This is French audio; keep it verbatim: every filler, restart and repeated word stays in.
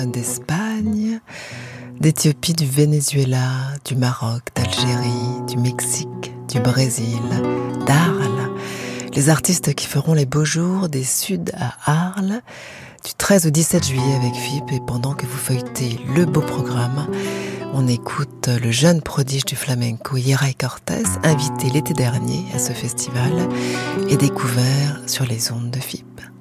d'Espagne, d'Éthiopie, du Venezuela, du Maroc, d'Algérie, du Mexique, du Brésil, d'Arles. Les artistes qui feront les beaux jours des Suds à Arles, du treize au dix-sept juillet avec F I P. Et pendant que vous feuilletez le beau programme, on écoute le jeune prodige du flamenco Yeray Cortés, invité l'été dernier à ce festival et découvert sur les ondes de F I P.